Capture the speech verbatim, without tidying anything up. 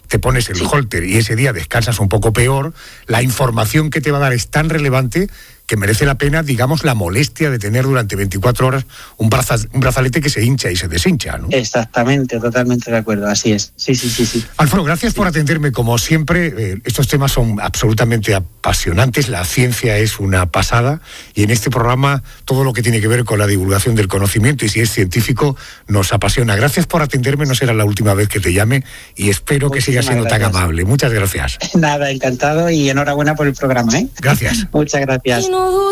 te pones el sí. holter y ese día descansas un poco peor, la información que te va a dar es tan relevante que merece la pena, digamos, la molestia de tener durante veinticuatro horas un, braza, un brazalete que se hincha y se deshincha, ¿no? Exactamente, totalmente de acuerdo, así es. Sí, sí, sí, sí. Alfredo, gracias sí. por atenderme, como siempre. Eh, estos temas son absolutamente apasionantes, la ciencia es una pasada, y en este programa todo lo que tiene que ver con la divulgación del conocimiento, y si es científico, nos apasiona. Gracias por atenderme, no será la última vez que te llame, y espero Muchísimas que sigas siendo gracias. tan amable. Muchas gracias. Nada, encantado, y enhorabuena por el programa, ¿eh? Gracias. Muchas gracias.